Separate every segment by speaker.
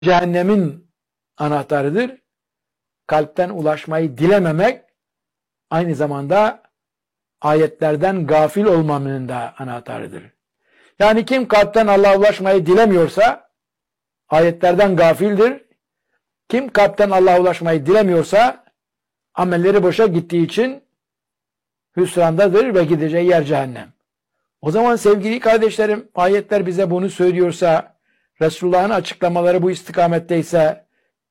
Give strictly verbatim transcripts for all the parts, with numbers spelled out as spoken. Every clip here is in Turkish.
Speaker 1: cehennemin anahtarıdır. Kalpten ulaşmayı dilememek aynı zamanda ayetlerden gafil olmamanın da anahtarıdır. Yani kim kalpten Allah'a ulaşmayı dilemiyorsa ayetlerden gafildir. Kim kalpten Allah'a ulaşmayı dilemiyorsa amelleri boşa gittiği için hüsrandadır ve gideceği yer cehennem. O zaman sevgili kardeşlerim, ayetler bize bunu söylüyorsa, Resulullah'ın açıklamaları bu istikametteyse,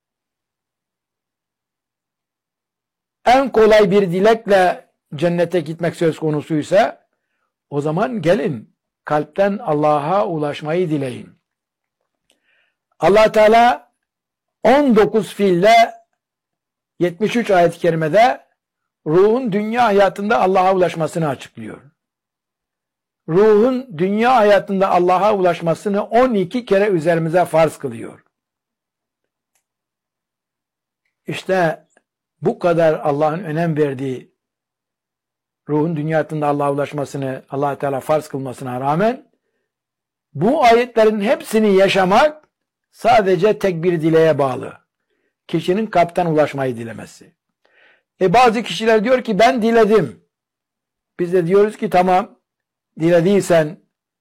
Speaker 1: en kolay bir dilekle cennete gitmek söz konusuysa, o zaman gelin kalpten Allah'a ulaşmayı dileyin. Allah Teala on dokuz fiille yetmiş üç ayet-i kerimede ruhun dünya hayatında Allah'a ulaşmasını açıklıyor. Ruhun dünya hayatında Allah'a ulaşmasını on iki kere üzerimize farz kılıyor. İşte bu kadar Allah'ın önem verdiği ruhun dünya hayatında Allah'a ulaşmasını Allah Teala farz kılmasına rağmen bu ayetlerin hepsini yaşamak sadece tek bir dileğe bağlı. Kişinin kalpten ulaşmayı dilemesi. E bazı kişiler diyor ki ben diledim. Biz de diyoruz ki tamam, dilediysen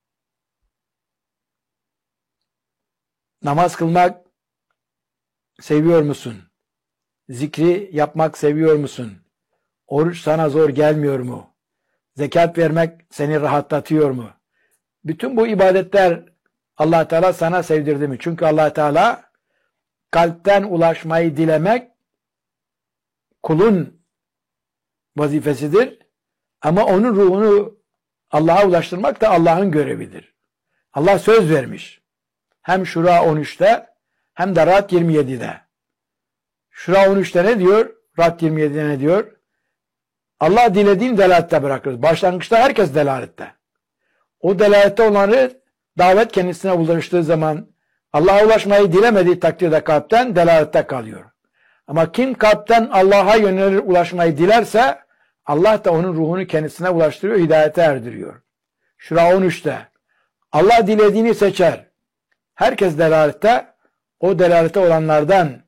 Speaker 1: namaz kılmak seviyor musun? Zikri yapmak seviyor musun? Oruç sana zor gelmiyor mu? Zekat vermek seni rahatlatıyor mu? Bütün bu ibadetler Allah Teala sana sevdirdi mi? Çünkü Allah Teala kalpten ulaşmayı dilemek kulun vazifesidir. Ama onun ruhunu Allah'a ulaştırmak da Allah'ın görevidir. Allah söz vermiş. Hem Şura on üçte hem de Ra'd yirmi yedide. Şura on üçte ne diyor? Ra'd yirmi yedide ne diyor? Allah dilediğini delalette bırakır. Başlangıçta herkes delalette. O delalette olanı davet kendisine ulaştığı zaman Allah'a ulaşmayı dilemediği takdirde kalpten delalette kalıyor. Ama kim kalpten Allah'a yönelir ulaşmayı dilerse Allah da onun ruhunu kendisine ulaştırıyor, hidayete erdiriyor. Şura on üçte Allah dilediğini seçer. Herkes delalette, o delalete olanlardan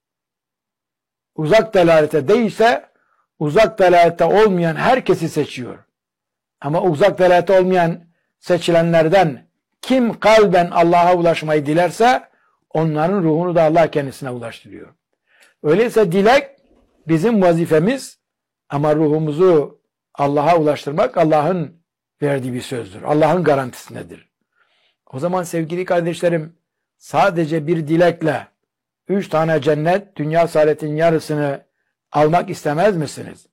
Speaker 1: uzak delalete değilse uzak delalete olmayan herkesi seçiyor. Ama uzak delalete olmayan seçilenlerden kim kalben Allah'a ulaşmayı dilerse onların ruhunu da Allah kendisine ulaştırıyor. Öyleyse dilek bizim vazifemiz ama ruhumuzu Allah'a ulaştırmak Allah'ın verdiği bir sözdür. Allah'ın garantisindedir. O zaman sevgili kardeşlerim sadece bir dilekle üç tane cennet, dünya saadetinin yarısını almak istemez misiniz?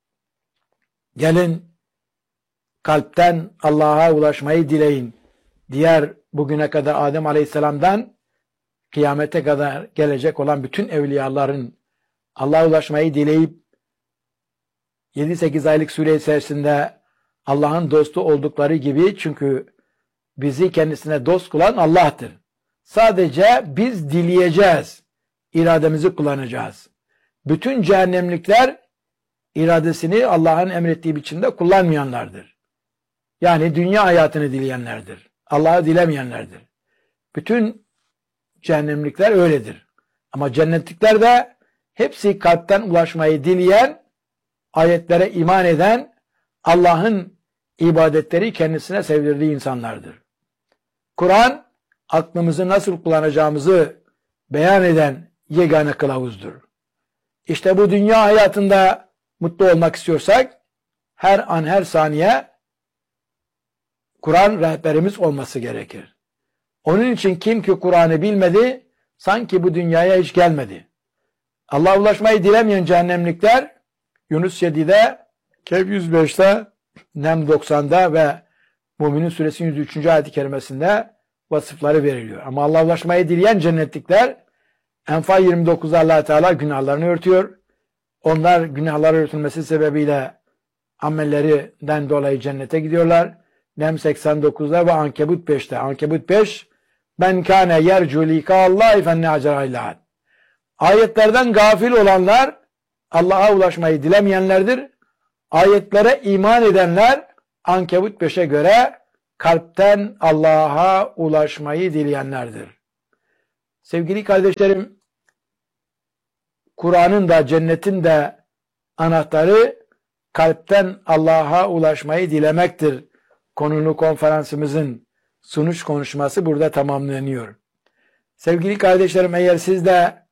Speaker 1: Gelin kalpten Allah'a ulaşmayı dileyin. Diğer bugüne kadar Adem Aleyhisselam'dan kıyamete kadar gelecek olan bütün evliyaların Allah'a ulaşmayı dileyip yedi sekiz aylık süre içerisinde Allah'ın dostu oldukları gibi, çünkü bizi kendisine dost kılan Allah'tır. Sadece biz dileyeceğiz. İrademizi kullanacağız. Bütün cehennemlikler iradesini Allah'ın emrettiği biçimde kullanmayanlardır. Yani dünya hayatını dileyenlerdir. Allah'ı dilemeyenlerdir. Bütün cehennemlikler öyledir. Ama cennetlikler de hepsi kalpten ulaşmayı dileyen, ayetlere iman eden, Allah'ın ibadetleri kendisine sevdirdiği insanlardır. Kur'an, aklımızı nasıl kullanacağımızı beyan eden yegane kılavuzdur. İşte bu dünya hayatında mutlu olmak istiyorsak, her an her saniye Kur'an rehberimiz olması gerekir. Onun için kim ki Kur'an'ı bilmedi, sanki bu dünyaya hiç gelmedi. Allah'a ulaşmayı dilemeyen cehennemlikler, Yunus yedide, Kehf yüz beşte, Nem doksanda ve Müminin suresinin yüz üçüncü ayet-i kerimesinde vasıfları veriliyor. Ama Allah'a ulaşmayı dileyen cennetlikler, Enfal yirmi dokuzda Allah Teala günahlarını örtüyor. Onlar günahları örtülmesi sebebiyle amellerinden dolayı cennete gidiyorlar. Nem seksen dokuzda ve Ankebut beşte. Ankebut beş, ben kâne yercu likâllâhi fenne acerâillâh. Ayetlerden gafil olanlar Allah'a ulaşmayı dilemeyenlerdir. Ayetlere iman edenler Ankebut beşe göre kalpten Allah'a ulaşmayı dileyenlerdir. Sevgili kardeşlerim, Kur'an'ın da cennetin de anahtarı kalpten Allah'a ulaşmayı dilemektir. Konulu konferansımızın sunuş konuşması burada tamamlanıyor. Sevgili kardeşlerim, eğer siz de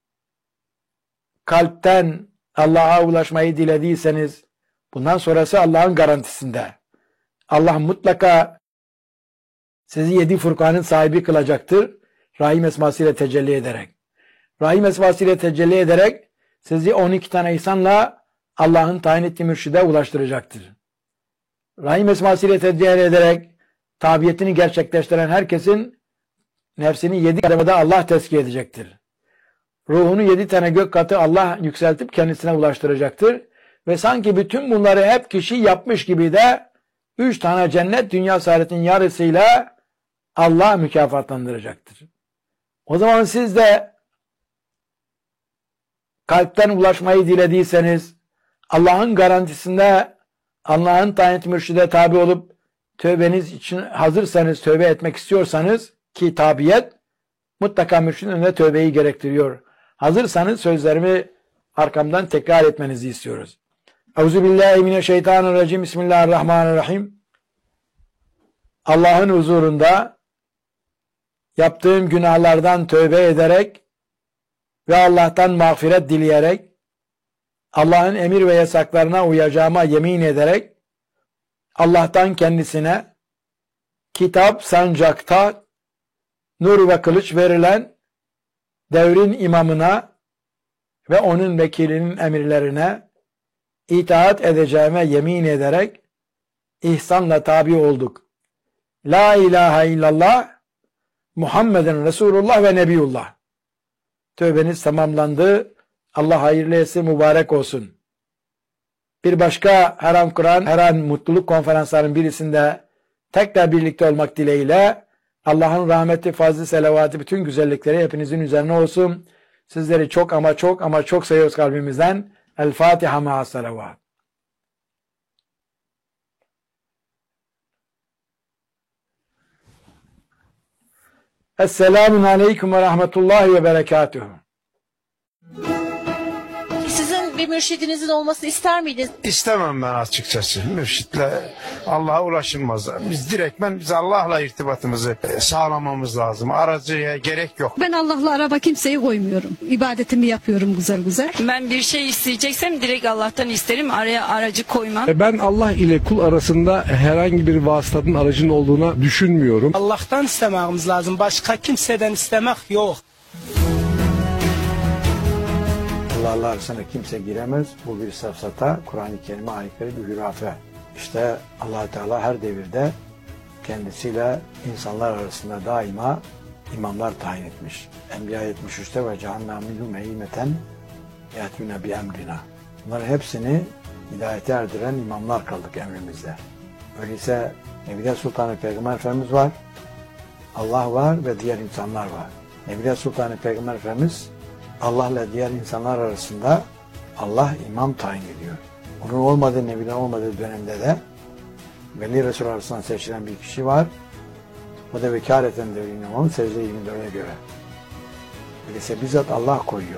Speaker 1: kalpten Allah'a ulaşmayı dilediyseniz, bundan sonrası Allah'ın garantisinde. Allah mutlaka sizi yedi Furkan'ın sahibi kılacaktır. Rahim esmasıyla tecelli ederek. Rahim esmasıyla tecelli ederek sizi on iki tane ihsanla Allah'ın tayin ettiği mürşide ulaştıracaktır. Rahim esmasıyla tecelli ederek tabiyetini gerçekleştiren herkesin nefsini yedi kademede Allah tezkiye edecektir. Ruhunu yedi tane gök katı Allah yükseltip kendisine ulaştıracaktır. Ve sanki bütün bunları hep kişi yapmış gibi de üç tane cennet dünya saadetinin yarısıyla Allah mükafatlandıracaktır. O zaman siz de kalpten ulaşmayı dilediyseniz, Allah'ın garantisinde Allah'ın tayin ettiği mürşide tabi olup tövbeniz için hazırsanız, tövbe etmek istiyorsanız, ki tabiyet mutlaka mürşidin önünde tövbeyi gerektiriyor. Hazırsanız sözlerimi arkamdan tekrar etmenizi istiyoruz. Euzubillahimineşşeytanirracim. Bismillahirrahmanirrahim. Allah'ın huzurunda yaptığım günahlardan tövbe ederek ve Allah'tan mağfiret dileyerek, Allah'ın emir ve yasaklarına uyacağıma yemin ederek, Allah'tan kendisine kitap, sancakta, nur ve kılıç verilen devrin imamına ve onun vekilinin emirlerine itaat edeceğime yemin ederek ihsanla tabi olduk. La ilahe illallah Muhammeden Resulullah ve Nebiyullah. Tövbeniz tamamlandı. Allah hayırlı etsin, mübarek olsun. Bir başka her an Kur'an, her an mutluluk konferanslarının birisinde tekrar birlikte olmak dileğiyle Allah'ın rahmeti, fazlı, selavatı, bütün güzellikleri hepinizin üzerine olsun. Sizleri çok ama çok ama çok seviyoruz kalbimizden. El Fatiha ma'a selavat. Esselamun aleyküm ve rahmetullahi ve berekatuhu.
Speaker 2: Sizin bir mürşidinizin olmasını ister miydiniz?
Speaker 3: İstemem ben açıkçası. Mürşitle Allah'a ulaşılmaz. Biz direktmen biz Allah'la irtibatımızı sağlamamız lazım. Aracıya gerek yok.
Speaker 4: Ben Allah'la araba kimseyi koymuyorum. İbadetimi yapıyorum güzel güzel.
Speaker 5: Ben bir şey isteyeceksem direkt Allah'tan isterim. Araya aracı koymam.
Speaker 6: Ben Allah ile kul arasında herhangi bir vasıtanın, aracın olduğuna düşünmüyorum.
Speaker 7: Allah'tan istememiz lazım. Başka kimseden istemek yok.
Speaker 1: Allah arasına kimse giremez. Bu bir safsata, Kur'an-ı Kerim'e aykırı bir hürafe. İşte Allah Teala her devirde kendisiyle insanlar arasında daima imamlar tayin etmiş. Enbiya yetmiş üçte ve cehennem minhum eymeten yatûne bi emrina. Bunların hepsini hidayete erdiren imamlar kaldık emrimizde. Öyleyse Nebiler Sultanı Peygamber Efendimiz var, Allah var ve diğer insanlar var. Nebiler Sultanı Peygamber Efendimiz Allah'la diğer insanlar arasında Allah imam tayin ediyor. Onun olmadığı, Nebi'den olmadığı dönemde de Veli Resul arasından seçilen bir kişi var. O da vekaleten devrin imamı secde yirmi dörde göre. Öyleyse bizzat Allah koyuyor.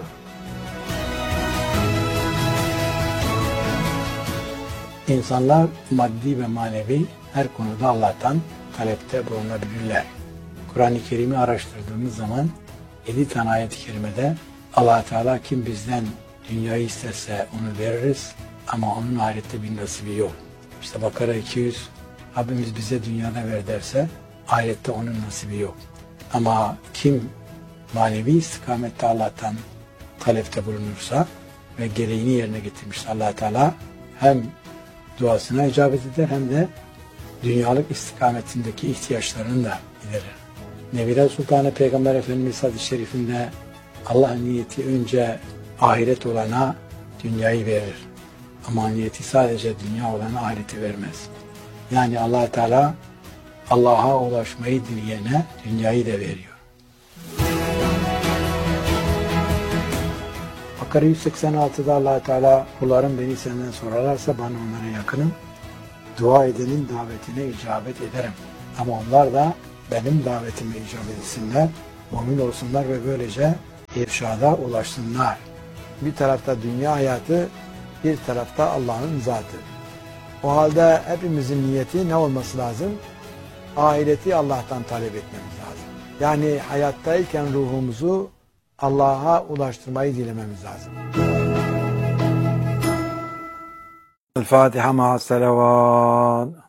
Speaker 1: İnsanlar maddi ve manevi her konuda Allah'tan talepte bulunabilirler. Kur'an-ı Kerim'i araştırdığımız zaman yedi tane ayet-i kerimede Allah Teala kim bizden dünyayı isterse onu veririz ama onun ahirette bir nasibi yok. İşte Bakara iki yüz, Rabbimiz bize dünyada ver derse ahirette onun nasibi yok. Ama kim manevi istikamette Allah'tan talepte bulunursa ve gereğini yerine getirmişse Allah Teala hem duasına icabet eder hem de dünyalık istikametindeki ihtiyaçlarını da giderir. Nebiler Sultanı Peygamber Efendimiz hadis-i şerifinde Allah'ın niyeti önce ahiret olana dünyayı verir. Ama niyeti sadece dünya olana ahireti vermez. Yani Allah Teala Allah'a ulaşmayı dileyene dünyayı da veriyor. Bakara yüz seksen altıda Allah Teala kullarım beni senden sorarlarsa bana onlara yakınım. Dua edenin davetine icabet ederim. Ama onlar da benim davetime icabet etsinler. mümin olsunlar ve böylece irşada ulaşsınlar. Bir tarafta dünya hayatı, bir tarafta Allah'ın zatı. O halde hepimizin niyeti ne olması lazım? Ahireti Allah'tan talep etmemiz lazım. Yani hayattayken ruhumuzu Allah'a ulaştırmayı dilememiz lazım. El Fatiha ma'a selavat.